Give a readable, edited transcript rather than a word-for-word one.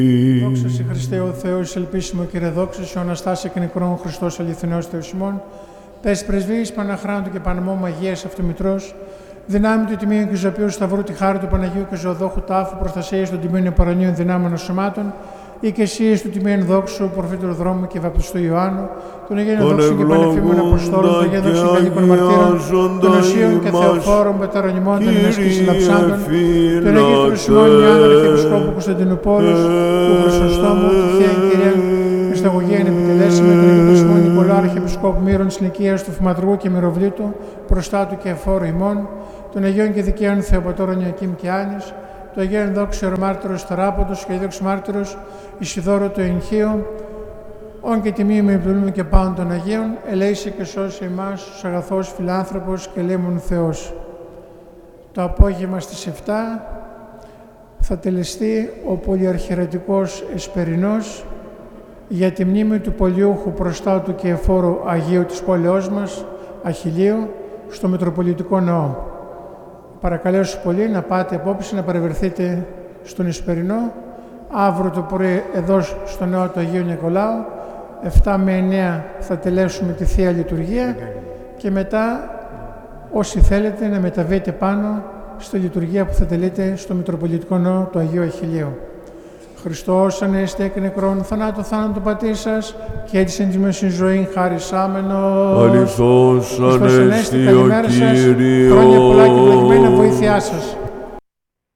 Δόξα σε Χριστέ ο Θεός, ελπίσιμο Κύριε, δόξα σε ο Αναστάσε και νεκρόν Χριστός αληθινός Θεός ημών, πες πρεσβείες Παναχράντου και Παναμόμου Αγίας Αυτομητρός, δυνάμει του Τιμίου και Ζωοποιού Σταυρού, τη χάρη του Παναγίου και Ζωοδόχου Τάφου, προστασίες των Τιμίων Παρανίων δυνάμεων σωμάτων, οικεσίες του Τιμίων Δόξου, προφήτου Δρόμου και Βαπτιστού Ιωάννου, των Αγίων Δόξων και Πανεφήμων Αποστόλων, των Αγίων Δόξων Καλίκων Μαρτύρων, των Οσίων και Θεοφόρων, Πεταρονιμών, των Ενέσκης Συλλαψάντων, των Αγίων Χρυσιμών Ιωάννου, Αρχιεπισκόπου Κωνσταντινούπολης, του Χρυσοστόμου, του Θεία Κυρία Χρισταγωγία είναι επιτελέσιμη, τον Αγίων Χρυσιμών Νικολά, Αρχιεπισκόπου Μύρων της Λυκείας, του Φηματουργού και Μυροβλήτου, προστάτου και εφόρου ημών, των Αγίων και Δικαίων Θεοπατώρων Ιακήμ και Άνης, του Αγίου Ενδόξου Ιερομάρτυρος Θεράποντος και Αγίος Μάρτυρος Ισιδώρου του Εγχείου, όν και τιμή με επιδουλούμε και πάνω των Αγίων, ελέησε και σώσε εμάς, τους αγαθός φιλάνθρωπος και λίμων Θεός. Το απόγευμα στις 7 θα τελεστεί ο πολυαρχιερατικός Εσπερινός για τη μνήμη του πολιούχου προστάτου και εφόρου Αγίου της πόλεως μας, Αχιλλείου, στο Μητροπολιτικό Ναό. Παρακαλώ σου πολύ να πάτε απόψε να παρευρεθείτε στον Εσπερινό, αύριο το πρωί εδώ στο Ναό του Αγίου Νικολάου, 7 με 9 θα τελέσουμε τη Θεία Λειτουργία και μετά όσοι θέλετε να μεταβείτε πάνω στη λειτουργία που θα τελείτε στο Μητροπολιτικό Ναό του Αγίου Αχιλλείου. Χριστός ανέστη εκ νεκρών, θανάτου θάνατο πατήρ σας και έτσι εν τη μέση ζωή χάρισάμενο. Αληθώς ανέστη ο καλημέρα σας, Κύριος. χρόνια πολλά και πλαγμένα βοήθειά σας.